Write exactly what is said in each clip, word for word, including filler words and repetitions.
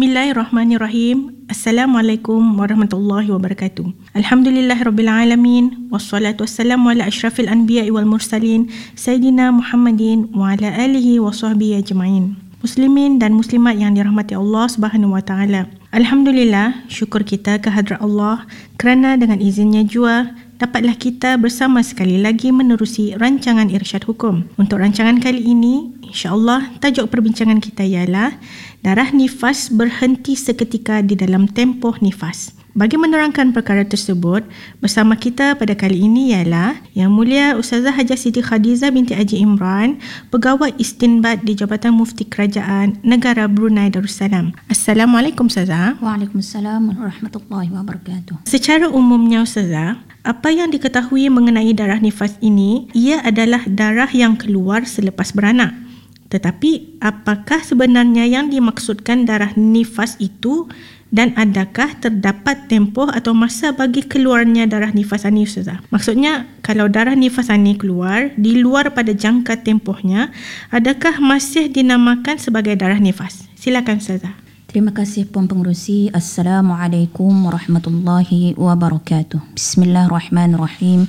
Bismillahirrahmanirrahim. Assalamualaikum warahmatullahi wabarakatuh. Alhamdulillahirrabbilalamin. Wassalatu wassalamu ala ashrafil anbiya'i wal mursalin Sayyidina Muhammadin wa ala alihi wa sahbihi ajma'in. Muslimin dan muslimat yang dirahmati Allah Subhanahu wa taala. Alhamdulillah, syukur kita kehadrat Allah kerana dengan izinnya jua dapatlah kita bersama sekali lagi menerusi rancangan Irsyad Hukum. Untuk rancangan kali ini, insya-Allah tajuk perbincangan kita ialah darah nifas berhenti seketika di dalam tempoh nifas. Bagi menerangkan perkara tersebut, bersama kita pada kali ini ialah Yang Mulia Ustazah Hajah Siti Khadijah binti Haji Imran, Pegawai Istinbat di Jabatan Mufti Kerajaan Negara Brunei Darussalam. Assalamualaikum Ustazah. Waalaikumsalam warahmatullahi wabarakatuh. Secara umumnya Ustazah, apa yang diketahui mengenai darah nifas ini, ia adalah darah yang keluar selepas beranak. Tetapi apakah sebenarnya yang dimaksudkan darah nifas itu dan adakah terdapat tempoh atau masa bagi keluarnya darah nifas ini Ustazah? Maksudnya kalau darah nifas ini keluar di luar pada jangka tempohnya, adakah masih dinamakan sebagai darah nifas? Silakan Ustazah. Terima kasih Puan Pengerusi. Assalamualaikum warahmatullahi wabarakatuh. Bismillahirrahmanirrahim.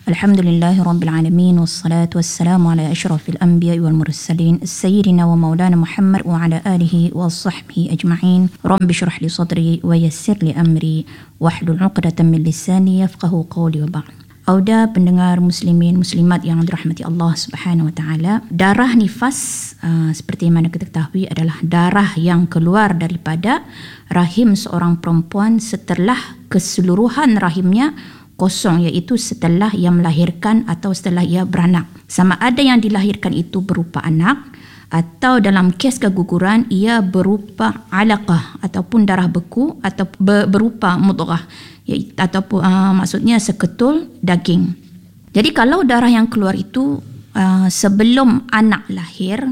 Alhamdulillahirrabbilalamin. Wassalatu wassalamu ala ashrafil anbiya wal mursalin Sayyidina wa maulana Muhammad wa ala alihi wa sahbihi ajma'in. Rabbi syrah li sadri wa yassir li amri wahlul 'uqdatam min lisani yafqahu qawli wa ba'd. Auda pendengar muslimin muslimat yang dirahmati Allah Subhanahu wa taala, darah nifas uh, seperti mana kita ketahui adalah darah yang keluar daripada rahim seorang perempuan setelah keseluruhan rahimnya kosong, iaitu setelah ia melahirkan atau setelah ia beranak. Sama ada yang dilahirkan itu berupa anak atau dalam kes keguguran ia berupa alaqah ataupun darah beku atau berupa mudghah, ataupun uh, maksudnya seketul daging. Jadi kalau darah yang keluar itu uh, sebelum anak lahir,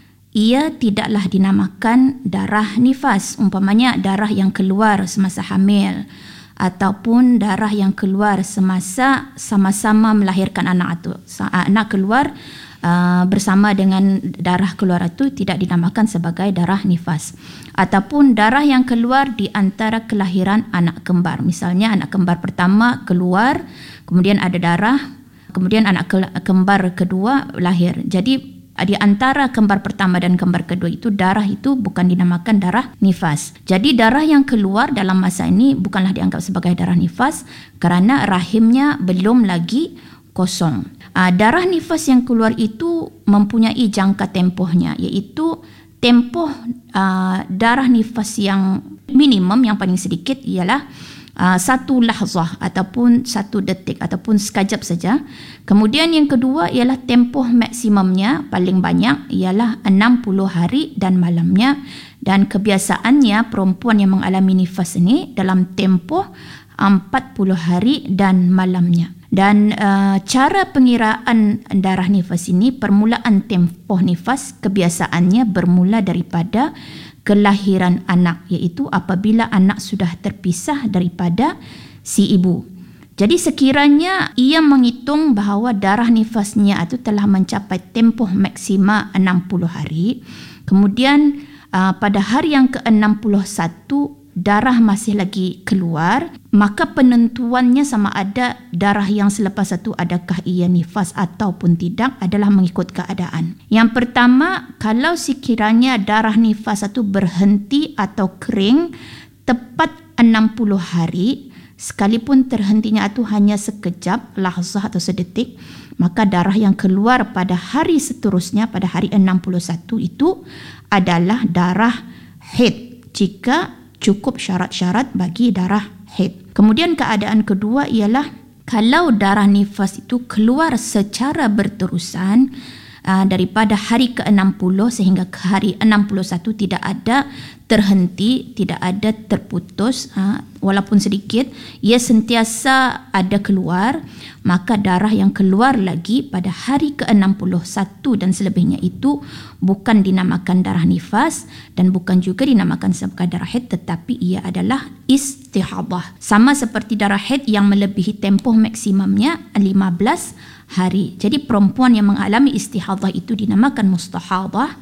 ia tidaklah dinamakan darah nifas. Umpamanya darah yang keluar semasa hamil ataupun darah yang keluar semasa sama-sama melahirkan anak itu, anak keluar Uh, bersama dengan darah keluar itu tidak dinamakan sebagai darah nifas. Ataupun darah yang keluar di antara kelahiran anak kembar. Misalnya anak kembar pertama keluar, kemudian ada darah, kemudian anak kembar kedua lahir. Jadi di antara kembar pertama dan kembar kedua itu darah itu bukan dinamakan darah nifas. Jadi darah yang keluar dalam masa ini bukanlah dianggap sebagai darah nifas kerana rahimnya belum lagi kosong. Uh, darah nifas yang keluar itu mempunyai jangka tempohnya, iaitu tempoh uh, darah nifas yang minimum, yang paling sedikit ialah uh, satu lahzah ataupun satu detik ataupun sekejap saja. Kemudian yang kedua ialah tempoh maksimumnya paling banyak ialah enam puluh hari dan malamnya, dan kebiasaannya perempuan yang mengalami nifas ini dalam tempoh empat puluh hari dan malamnya. Dan uh, cara pengiraan darah nifas ini, permulaan tempoh nifas kebiasaannya bermula daripada kelahiran anak, iaitu apabila anak sudah terpisah daripada si ibu. Jadi sekiranya ia menghitung bahawa darah nifasnya itu telah mencapai tempoh maksima enam puluh hari, kemudian uh, pada hari yang ke enam puluh satu darah masih lagi keluar, maka penentuannya sama ada darah yang selepas itu adakah ia nifas ataupun tidak adalah mengikut keadaan. Yang pertama, kalau sekiranya darah nifas itu berhenti atau kering tepat enam puluh hari, sekalipun terhentinya itu hanya sekejap, lahzah atau sedetik, maka darah yang keluar pada hari seterusnya, pada hari enam puluh satu itu adalah darah haid, jika cukup syarat-syarat bagi darah haid. Kemudian keadaan kedua ialah kalau darah nifas itu keluar secara berterusan uh, daripada hari ke enam puluh sehingga ke hari enam puluh satu, tidak ada terhenti, tidak ada terputus, uh, walaupun sedikit, ia sentiasa ada keluar, maka darah yang keluar lagi pada hari ke enam puluh satu dan selebihnya itu bukan dinamakan darah nifas dan bukan juga dinamakan sebagai darah haid, tetapi ia adalah istihadah. Sama seperti darah haid yang melebihi tempoh maksimumnya lima belas hari. Jadi perempuan yang mengalami istihadah itu dinamakan mustahadah.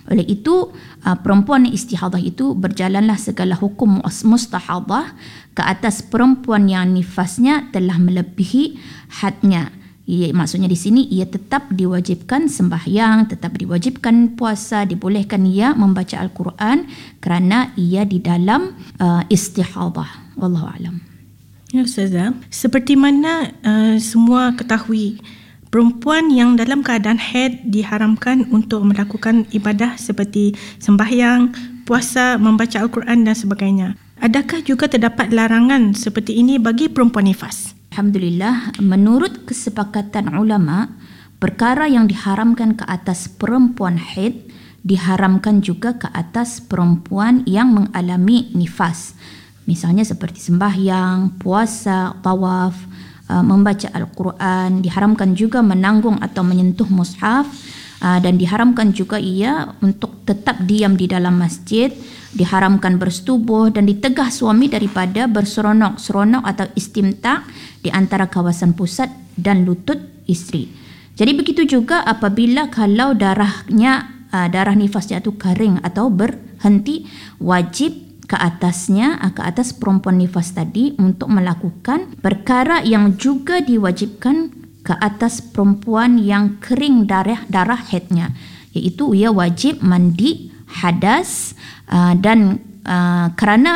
Oleh itu uh, perempuan yang istihadah itu berjalanlah segala hukum mustahadah ke atas perempuan yang nifasnya telah melebihi hadnya. Ia, maksudnya di sini ia tetap diwajibkan sembahyang, tetap diwajibkan puasa, dibolehkan ia membaca Al-Quran kerana ia di dalam uh, istihadah. Wallahu a'lam. Ya Ustazah, seperti mana uh, semua ketahui, perempuan yang dalam keadaan haid diharamkan untuk melakukan ibadah seperti sembahyang, puasa, membaca Al-Quran dan sebagainya. Adakah juga terdapat larangan seperti ini bagi perempuan nifas? Alhamdulillah, menurut kesepakatan ulama, perkara yang diharamkan ke atas perempuan haid diharamkan juga ke atas perempuan yang mengalami nifas. Misalnya seperti sembahyang, puasa, tawaf, uh, membaca Al-Quran, diharamkan juga menanggung atau menyentuh mushaf, uh, dan diharamkan juga ia untuk tetap diam di dalam masjid, diharamkan bersetubuh dan ditegah suami daripada berseronok-seronok atau istimta' di antara kawasan pusat dan lutut isteri. Jadi begitu juga apabila kalau darahnya, uh, darah nifasnya itu kering atau berhenti, wajib ke atasnya, ke atas perempuan nifas tadi untuk melakukan perkara yang juga diwajibkan ke atas perempuan yang kering darah darah haidnya, iaitu ia wajib mandi hadas uh, dan uh, kerana